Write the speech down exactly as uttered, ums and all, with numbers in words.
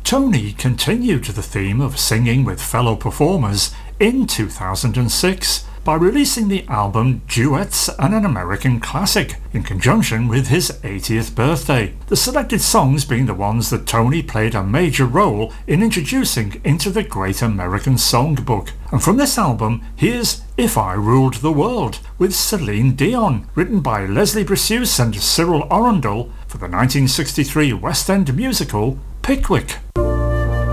Tony continued the theme of singing with fellow performers in two thousand six by releasing the album Duets and an American Classic in conjunction with his eightieth birthday, the selected songs being the ones that Tony played a major role in introducing into the Great American Songbook. And from this album, here's If I Ruled the World with Celine Dion, written by Leslie Bricusse and Cyril Orendel for the nineteen sixty-three West End musical Pickwick.